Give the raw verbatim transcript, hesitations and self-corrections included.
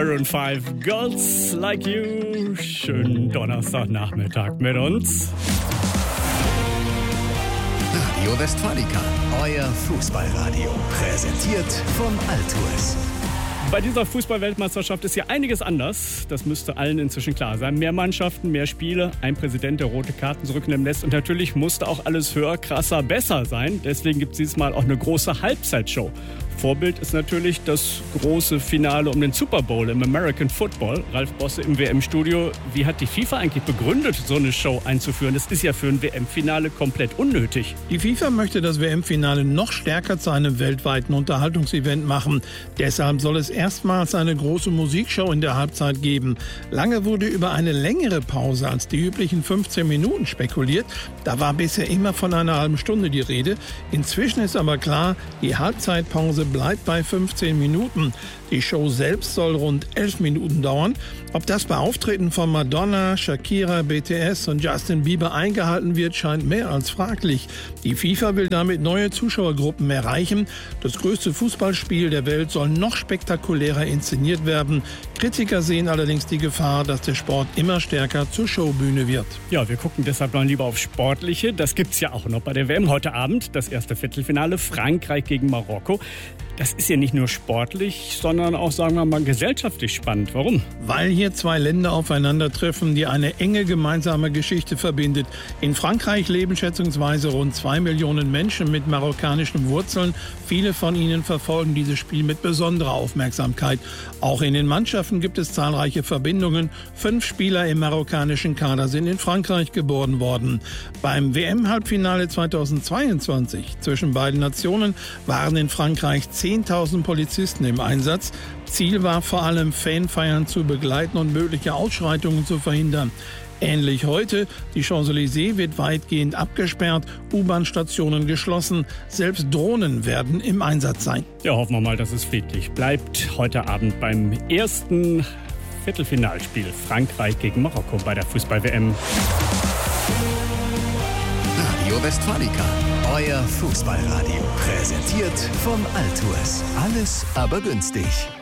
Maroon five, Girls Like You. Schönen Donnerstagnachmittag mit uns. Radio Westfalica, euer Fußballradio. Präsentiert von Altours. Bei dieser Fußball-Weltmeisterschaft ist ja einiges anders. Das müsste allen inzwischen klar sein. Mehr Mannschaften, mehr Spiele, ein Präsident, der rote Karten zurücknehmen lässt. Und natürlich musste auch alles höher, krasser, besser sein. Deswegen gibt es dieses Mal auch eine große Halbzeitshow. Vorbild ist natürlich das große Finale um den Super Bowl im American Football. Ralf Bosse im W M-Studio. Wie hat die FIFA eigentlich begründet, so eine Show einzuführen? Das ist ja für ein W M-Finale komplett unnötig. Die FIFA möchte das W M-Finale noch stärker zu einem weltweiten Unterhaltungsevent machen. Deshalb soll es erstmals eine große Musikshow in der Halbzeit geben. Lange wurde über eine längere Pause als die üblichen fünfzehn Minuten spekuliert. Da war bisher immer von einer halben Stunde die Rede. Inzwischen ist aber klar, die Halbzeitpause bleibt bei fünfzehn Minuten. Die Show selbst soll rund elf Minuten dauern. Ob das bei Auftritten von Madonna, Shakira, B T S und Justin Bieber eingehalten wird, scheint mehr als fraglich. Die FIFA will damit neue Zuschauergruppen erreichen. Das größte Fußballspiel der Welt soll noch spektakulärer inszeniert werden. Kritiker sehen allerdings die Gefahr, dass der Sport immer stärker zur Showbühne wird. Ja, wir gucken deshalb noch lieber auf Sportliche. Das gibt's ja auch noch bei der W M heute Abend. Das erste Viertelfinale, Frankreich gegen Marokko. Das ist ja nicht nur sportlich, sondern auch, sagen wir mal, gesellschaftlich spannend. Warum? Weil hier zwei Länder aufeinandertreffen, die eine enge gemeinsame Geschichte verbindet. In Frankreich leben schätzungsweise rund zwei Millionen Menschen mit marokkanischen Wurzeln. Viele von ihnen verfolgen dieses Spiel mit besonderer Aufmerksamkeit. Auch in den Mannschaften gibt es zahlreiche Verbindungen. Fünf Spieler im marokkanischen Kader sind in Frankreich geboren worden. Beim W M-Halbfinale zweitausendzweiundzwanzig zwischen beiden Nationen waren in Frankreich zehntausend Polizisten im Einsatz. Ziel war vor allem, Fanfeiern zu begleiten und mögliche Ausschreitungen zu verhindern. Ähnlich heute, die Champs-Élysées wird weitgehend abgesperrt, U-Bahn-Stationen geschlossen, selbst Drohnen werden im Einsatz sein. Ja, hoffen wir mal, dass es friedlich bleibt. Heute Abend beim ersten Viertelfinalspiel Frankreich gegen Marokko bei der Fußball-W M. Radio Westfalica, euer Fußballradio. Präsentiert von Altours. Alles aber günstig.